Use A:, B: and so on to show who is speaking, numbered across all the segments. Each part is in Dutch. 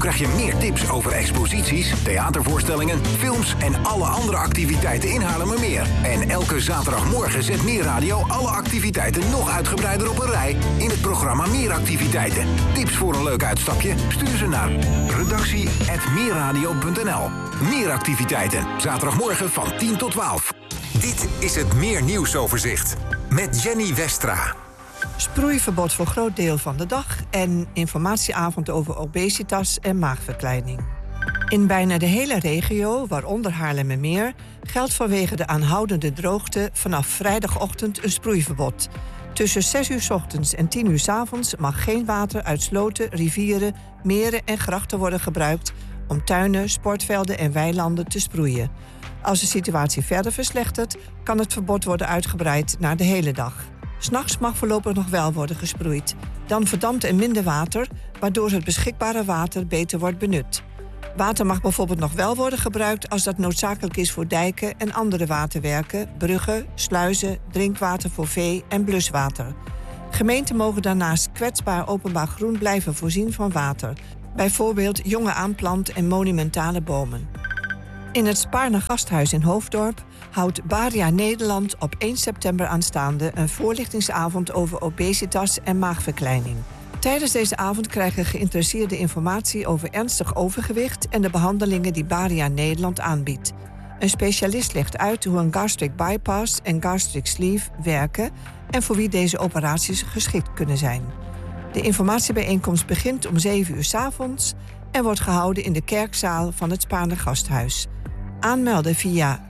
A: krijg je meer tips over exposities, theatervoorstellingen, films en alle andere activiteiten in Haarlemmermeer. En elke zaterdagmorgen zet Meerradio alle activiteiten nog uitgebreider op een rij in het programma Meeractiviteiten. Tips voor een leuk uitstapje? Stuur ze naar redactie@meerradio.nl. Meeractiviteiten, zaterdagmorgen van 10 tot 12. Dit is het Meer Nieuwsoverzicht met Jenny Westra.
B: Sproeiverbod voor groot deel van de dag en informatieavond over obesitas en maagverkleining. In bijna de hele regio, waaronder Haarlemmermeer, geldt vanwege de aanhoudende droogte vanaf vrijdagochtend een sproeiverbod. Tussen 6 uur 's ochtends en 10 uur 's avonds mag geen water uit sloten, rivieren, meren en grachten worden gebruikt om tuinen, sportvelden en weilanden te sproeien. Als de situatie verder verslechtert, kan het verbod worden uitgebreid naar de hele dag. 'S Nachts mag voorlopig nog wel worden gesproeid. Dan verdampt er minder water, waardoor het beschikbare water beter wordt benut. Water mag bijvoorbeeld nog wel worden gebruikt als dat noodzakelijk is voor dijken en andere waterwerken, bruggen, sluizen, drinkwater voor vee en bluswater. Gemeenten mogen daarnaast kwetsbaar openbaar groen blijven voorzien van water. Bijvoorbeeld jonge aanplant- en monumentale bomen. In het Spaarne Gasthuis in Hoofddorp houdt Baria Nederland op 1 september aanstaande een voorlichtingsavond over obesitas en maagverkleining. Tijdens deze avond krijgen geïnteresseerden informatie over ernstig overgewicht en de behandelingen die Baria Nederland aanbiedt. Een specialist legt uit hoe een gastric bypass en gastric sleeve werken en voor wie deze operaties geschikt kunnen zijn. De informatiebijeenkomst begint om 7 uur 's avonds en wordt gehouden in de kerkzaal van het Spaarne Gasthuis. Aanmelden via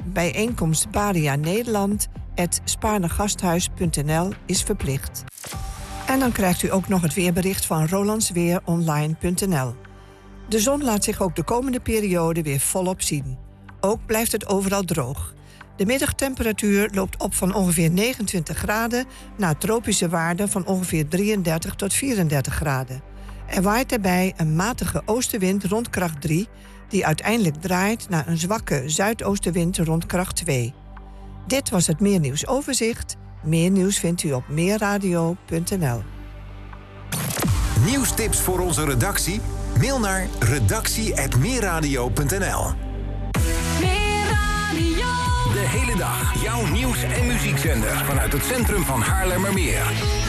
B: bijeenkomstbarianederland@spaarnegasthuis.nl is verplicht. En dan krijgt u ook nog het weerbericht van rolandsweeronline.nl. De zon laat zich ook de komende periode weer volop zien. Ook blijft het overal droog. De middagtemperatuur loopt op van ongeveer 29 graden naar tropische waarden van ongeveer 33 tot 34 graden. Er waait daarbij een matige oostenwind rond kracht 3... die uiteindelijk draait naar een zwakke zuidoostenwind rond kracht 2. Dit was het Meer Nieuwsoverzicht. Meer nieuws vindt u op meerradio.nl.
A: Nieuwstips voor onze redactie? Mail naar redactie@meerradio.nl. De hele dag jouw nieuws- en muziekzender vanuit het centrum van Haarlemmermeer.